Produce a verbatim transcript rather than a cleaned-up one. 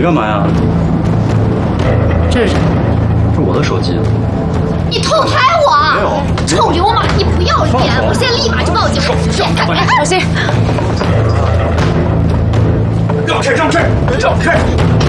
干嘛呀？ 这是谁？ 是我的手机。 你偷拍我！ 没有。 臭流氓！你不要脸！我现在立马就报警！让开！小心！ 让开！让开！让开！